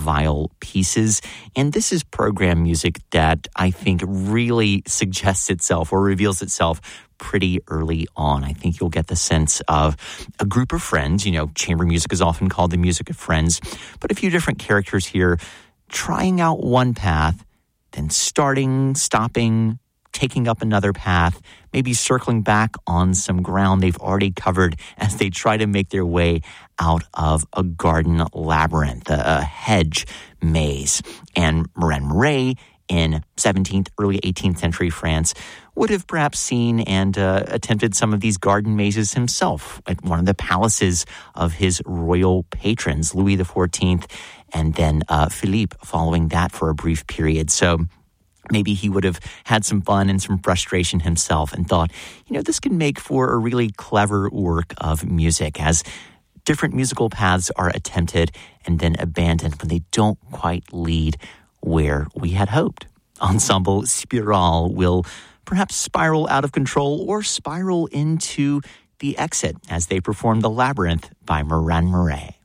viol pieces. And this is program music that I think really suggests itself or reveals itself pretty early on. I think you'll get the sense of a group of friends. You know, chamber music is often called the music of friends, but a few different characters here trying out one path, then starting, stopping, taking up another path, maybe circling back on some ground they've already covered as they try to make their way out of a garden labyrinth, a hedge maze. And Marin Marais in 17th, early 18th century France would have perhaps seen and attempted some of these garden mazes himself at one of the palaces of his royal patrons, Louis XIV, and then Philippe following that for a brief period. So maybe he would have had some fun and some frustration himself and thought, you know, this can make for a really clever work of music as different musical paths are attempted and then abandoned when they don't quite lead where we had hoped. Ensemble Spirale will perhaps spiral out of control or spiral into the exit as they perform The Labyrinth by Marin Marais.